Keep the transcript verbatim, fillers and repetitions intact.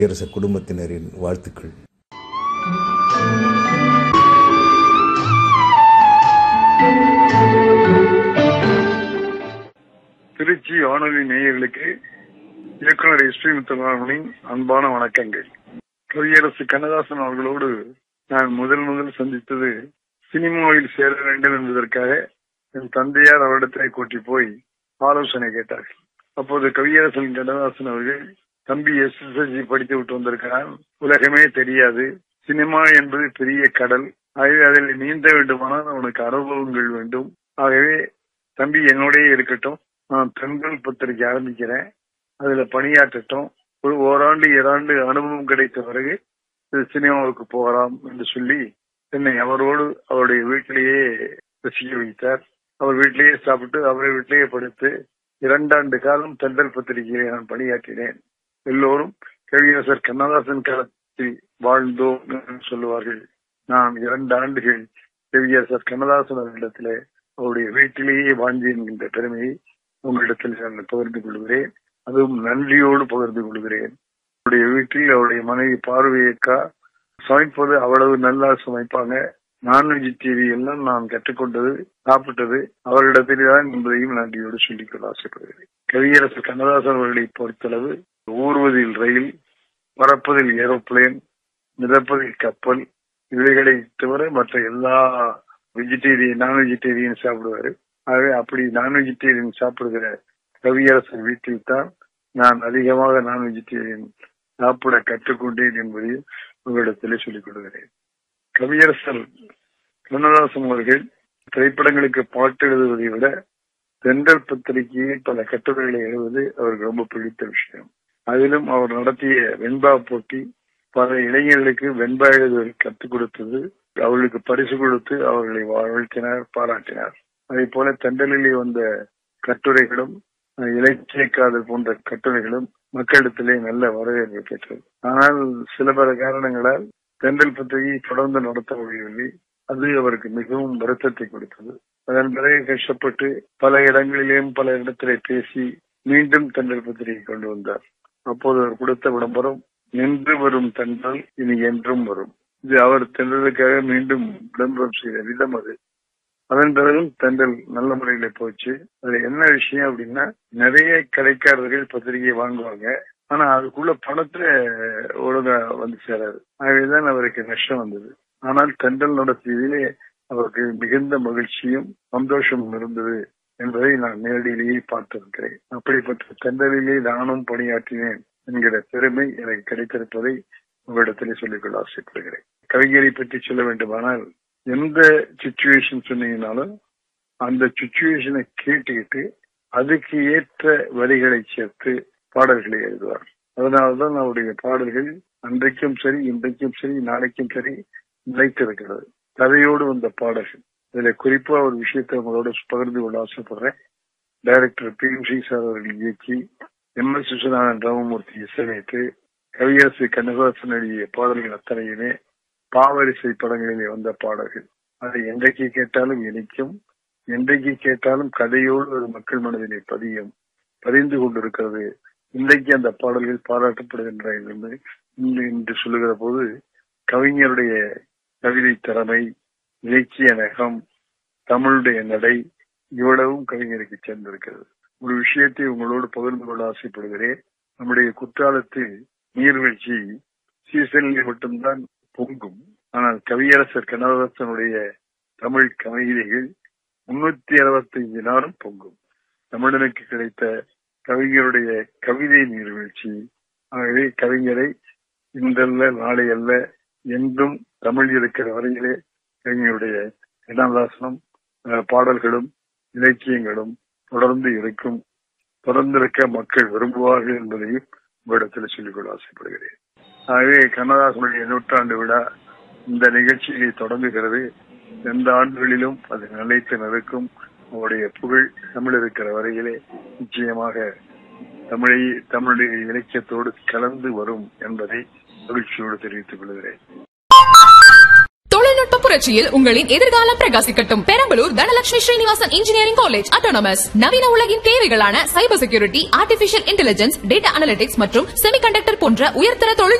கவியரச குடும்பத்தினரின் வாழ்த்துக்கள். திருச்சி வானொலி நேயர்களுக்கு இயக்குனர் எஸ் பி முத்துராமனின் அன்பான வணக்கங்கள். கவியரசு கண்ணதாசன் அவர்களோடு நான் முதல் முதல் சந்தித்தது சினிமாவில் சேர வேண்டும் என்பதற்காக என் தந்தையார் அவரிடத்தை கூட்டி போய் ஆலோசனை கேட்டார்கள். அப்போது கவியரசன் கண்ணதாசன் அவர்கள், தம்பி எஸ் எஸ் எல் சி படித்து விட்டு வந்திருக்கிறான், உலகமே தெரியாது, சினிமா என்பது பெரிய கடல், ஆகவே அதில் நீந்த வேண்டுமானால் அவனுக்கு அனுபவங்கள் வேண்டும், ஆகவே தம்பி என்னோடய இருக்கட்டும், நான் தென்றல் பத்திரிகை ஆரம்பிக்கிறேன், அதுல பணியாற்றட்டும், ஒரு ஓராண்டு இராண்டு அனுபவம் கிடைத்த பிறகு சினிமாவுக்கு போகலாம் என்று சொல்லி என்னை அவரோடு அவருடைய வீட்டிலேயே ரசிக்க வைத்தார். அவர் வீட்டிலேயே சாப்பிட்டு அவரை வீட்டிலேயே படுத்து இரண்டாண்டு காலம் தென்றல் பத்திரிகையிலே நான் பணியாற்றினேன். எல்லோரும் கவியரசர் கண்ணதாசன் காலத்தில் வாழ்ந்தோம் என்று சொல்லுவார்கள். நான் இரண்டு ஆண்டுகள் கவியரசர் கண்ணதாசன் அவர்களிடத்திலே அவருடைய வீட்டிலேயே வாழ்ந்தேன் என்கின்ற பெருமையை உங்களிடத்தில் நான் பகிர்ந்து கொள்கிறேன். அதுவும் நன்றியோடு பகிர்ந்து கொள்கிறேன். அவருடைய வீட்டில் அவருடைய மனைவி பார்வையக்கா சமைப்பது அவ்வளவு நல்லா சமைப்பாங்க. நான்வெஜ் டிவி எல்லாம் நான் கற்றுக்கொண்டது சாப்பிட்டது அவர்களிடத்தில்தான் என்பதையும் நன்றியோடு சொல்லிக்கொள்ள ஆசைப்படுகிறேன். கவியரசர் கண்ணதாசன் அவர்களை பொறுத்தளவு ஊர்வதில் ரயில், பறப்பதில் ஏரோப்ளேன், மிதப்பதில் கப்பல், இவைகளை தவிர மற்ற எல்லா வெஜிடேரியன் நான் வெஜிடேரியன் சாப்பிடுவாரு. ஆகவே அப்படி நான் வெஜிடேரியன் சாப்பிடுகிற கவியரசர் வீட்டில் தான் நான் அதிகமாக நான் வெஜிடேரியன் சாப்பிட கற்றுக்கொண்டேன் என்பதையும் உங்களிடத்திலே சொல்லிக் கொடுக்கிறேன். கவியரசர் கண்ணதாசன் அவர்கள் திரைப்படங்களுக்கு பாட்டு எழுதுவதை விட தென்றல் பத்திரிகையில் பல கட்டுரைகளை எழுதுவது அவருக்கு ரொம்ப பிடித்த விஷயம். அதிலும் அவர் நடத்திய வெண்பா போட்டி பல இளைஞர்களுக்கு வெண்பா எழுதுவதை கற்றுக் கொடுத்தது, அவர்களுக்கு பரிசு கொடுத்து அவர்களை வாழ்த்தினார், பாராட்டினார். அதே போல தென்றலிலே வந்த கட்டுரைகளும் இலக்கிய காதல் போன்ற கட்டுரைகளும் மக்களிடத்திலே நல்ல வரவேற்பு பெற்றது. ஆனால் சில பல காரணங்களால் தென்றல் பத்திரிகை தொடர்ந்து நடத்த முடியவில்லை. அது அவருக்கு மிகவும் வருத்தத்தை கொடுத்தது. அதன் பிறகு கஷ்டப்பட்டு பல இடங்களிலேயும் பல இடத்திலே பேசி மீண்டும் தென்றல் பத்திரிகை கொண்டு வந்தார். அப்போது அவர் கொடுத்த விளம்பரம், நின்று வரும் தென்றல் இனி என்றும் வரும். இது அவர் தென்றலுக்காக மீண்டும் விளம்பரம் செய்த விதம் அது. அதன் பிறகும் தென்றல் நல்ல முறையில போச்சு. அதுல என்ன விஷயம் அப்படின்னா, நிறைய கடைக்காரர்கள் பத்திரிகை வாங்குவாங்க, ஆனா அதுக்குள்ள பணத்துல ஒழுங்கா வந்து சேராது. ஆகவேதான் அவருக்கு நஷ்டம் வந்தது. ஆனால் தென்றல் நடத்தியதிலே அவருக்கு மிகுந்த மகிழ்ச்சியும் சந்தோஷமும் இருந்தது என்பதை நான் நேரடியிலேயே பார்த்திருக்கிறேன். அப்படிப்பட்ட தென்றலிலே நானும் பணியாற்றினேன் என்கிற பெருமை எனக்கு கிடைத்திருப்பதை உங்களிடத்திலே சொல்லிக்கொள்ள ஆசைப்படுகிறேன். கவிஞரை பற்றி சொல்ல வேண்டுமானால், எந்த சிச்சுவேஷன் சொன்னீங்கன்னாலும் அந்த சிச்சுவேஷனை கேட்டுக்கிட்டு அதுக்கு ஏற்ற வரிகளை சேர்த்து பாடல்களை எழுதுவார். அதனால்தான் அவருடைய பாடல்கள் அன்றைக்கும் சரி, இன்றைக்கும் சரி, நாளைக்கும் சரி நிலைத்திருக்கிறது. கதையோடு வந்த பாடல்கள். இதுல குறிப்பா ஒரு விஷயத்தை உங்களோட பகிர்ந்து கொள்ள ஆசைப்படுறேன். Director B M Sri sir அவர்கள் இயக்கி எம் எஸ் விஸ்வநாதன் ராமமூர்த்தி இசையமைத்து கவியரசு கண்ணதாசன் எழுதிய பாடல்கள் அத்தனையுமே பாவரிசை படங்களிலே வந்த பாடல்கள். அதை என்றைக்கு கேட்டாலும் இனிக்கும், என்றைக்கு கேட்டாலும் கதையோடு ஒரு மக்கள் மனதிலே பதியும், பதிந்து கொண்டிருக்கிறது. இன்றைக்கு அந்த பாடல்கள் பாராட்டப்படுகின்றன என்று சொல்லுகிற போது கவிஞருடைய கவிதை திறமை, இலக்கிய நகம், தமிழுடைய நடை இவ்வளவும் கவிஞருக்கு சேர்ந்திருக்கிறது. ஒரு விஷயத்தை உங்களோடு பகிர்ந்து கொள்ள ஆசைப்படுகிறேன். நம்முடைய குற்றாலத்தில் நீர்வீழ்ச்சி சீசனில் மட்டும்தான் பொங்கும். ஆனால் கவியரசர் கண்ணதாசனுடைய தமிழ் கவிதைகள் முன்னூத்தி அறுபத்தி ஐந்து நாளும் பொங்கும். தமிழனுக்கு கிடைத்த கவிஞருடைய கவிதை நீர்வீழ்ச்சி. ஆகவே கவிஞரை இன்றல்ல நாளை அல்ல என்றும் தமிழ் இருக்கிற வரையிலே கவிஞருடைய கண்ணதாசனும் பாடல்களும் இலக்கியங்களும் தொடர்ந்து இருக்கும், தொடர்ந்திருக்க மக்கள் விரும்புவார்கள் என்பதையும் உங்களிடத்தில் சொல்லிக்கொள்ள ஆசைப்படுகிறேன். ஆகவே கண்ணதாசனுடைய நூற்றாண்டு விழா இந்த நிகழ்ச்சியை தொடங்குகிறது. எந்த ஆண்டுகளிலும் அது நிலைத்து நிற்கும். அவருடைய புகழ் தமிழ் இருக்கிற வரையிலே நிச்சயமாக தமிழை தமிழுடைய இலக்கியத்தோடு கலந்து வரும் என்பதை மகிழ்ச்சியோடு தெரிவித்துக் கொள்கிறேன். தொழில்நுட்ப தொழில்நுட்ப புரட்சியில் உங்களின் எதிர்காலம் பிரகாசிக்கட்டும். Perambalur Dhanalakshmi Srinivasan engineering college autonomous. நவீன உலகின் தேவைகளான cyber security, artificial intelligence, data analytics மற்றும் செமிகண்டக்டர் போன்ற உயர்தர தொழில்